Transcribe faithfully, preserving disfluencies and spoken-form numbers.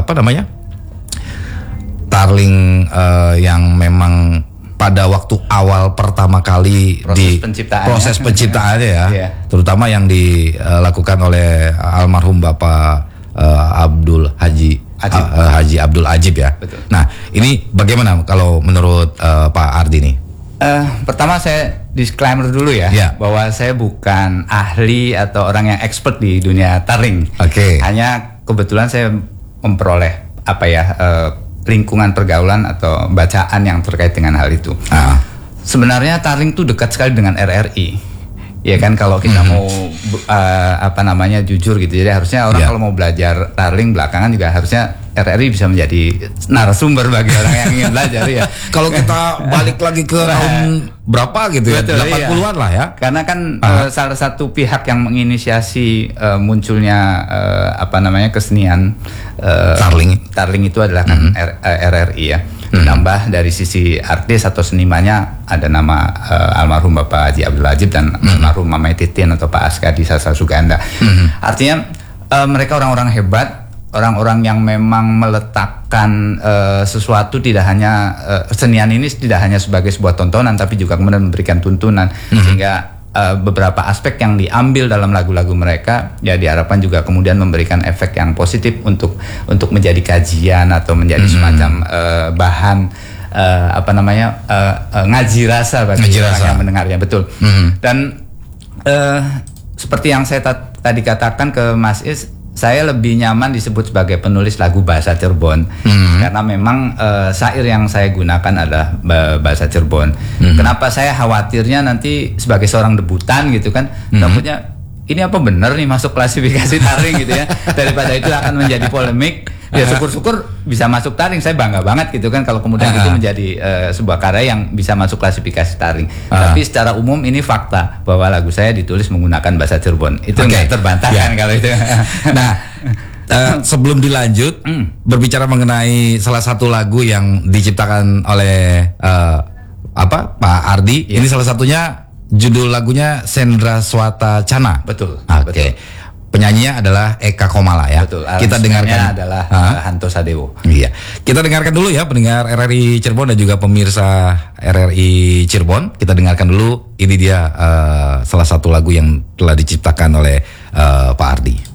apa namanya tarling uh, yang memang pada waktu awal pertama kali proses di penciptaan proses penciptaannya ya, yeah. terutama yang dilakukan oleh almarhum Bapak uh, Abdul Haji Ajib. Uh, Haji Abdul Ajib ya. Betul. Nah ini bagaimana kalau menurut uh, Pak Ardi nih? Uh, pertama saya disclaimer dulu ya, yeah. bahwa saya bukan ahli atau orang yang expert di dunia tarling. Oke. Okay. Hanya kebetulan saya memperoleh apa ya uh, lingkungan pergaulan atau bacaan yang terkait dengan hal itu. Ah. Sebenarnya tarling itu dekat sekali dengan R R I. Ya kan kalau kita mm-hmm. mau uh, apa namanya jujur gitu. Jadi harusnya orang yeah. kalau mau belajar tarling belakangan juga harusnya R R I bisa menjadi narasumber bagi orang yang ingin belajar ya. Kalau kita balik lagi ke tahun berapa gitu ya, betul, delapan puluhan iya. lah ya. Karena kan uh, salah satu pihak yang menginisiasi uh, munculnya uh, apa namanya kesenian uh, tarling. Tarling itu adalah kan mm-hmm. R R I ya. Ditambah dari sisi artis atau senimannya ada nama uh, almarhum Bapak Haji Abdul Ajib dan mm-hmm. almarhum Mama Titin atau Pak Askadi Sasa Suganda. Mm-hmm. Artinya uh, mereka orang-orang hebat. Orang-orang yang memang meletakkan uh, sesuatu tidak hanya uh, kesenian ini tidak hanya sebagai sebuah tontonan tapi juga kemudian memberikan tuntunan mm-hmm. sehingga uh, beberapa aspek yang diambil dalam lagu-lagu mereka ya diharapkan juga kemudian memberikan efek yang positif untuk untuk menjadi kajian atau menjadi mm-hmm. semacam uh, bahan uh, apa namanya uh, uh, ngaji rasa bagi ngaji orang rasa. yang mendengarnya betul mm-hmm. dan uh, seperti yang saya ta- tadi katakan ke Mas Is, saya lebih nyaman disebut sebagai penulis lagu bahasa Cirebon mm-hmm. karena memang uh, syair yang saya gunakan adalah bahasa Cirebon. Mm-hmm. Kenapa saya khawatirnya nanti sebagai seorang debutan gitu kan, mm-hmm. takutnya ini apa benar nih masuk klasifikasi tarling gitu ya, daripada itu akan menjadi polemik. Ya syukur-syukur bisa masuk tarling, saya bangga banget gitu kan kalau kemudian uh-huh. itu menjadi uh, sebuah karya yang bisa masuk klasifikasi tarling. Uh-huh. Tapi secara umum ini fakta bahwa lagu saya ditulis menggunakan bahasa Cirebon. Itu nggak okay. terbantahkan yeah. kalau itu. Nah, uh, sebelum dilanjut mm. berbicara mengenai salah satu lagu yang diciptakan oleh uh, apa Pak Ardi, yeah. ini salah satunya judul lagunya Sendra Swata Cana. Betul. Oke. Okay. Penyanyinya adalah Eka Komala ya. Betul. Kita dengarkan adalah uh, Hanto Sadewo. Iya. Kita dengarkan dulu ya pendengar R R I Cirebon dan juga pemirsa R R I Cirebon. Kita dengarkan dulu. Ini dia uh, salah satu lagu yang telah diciptakan oleh uh, Pak Ardi.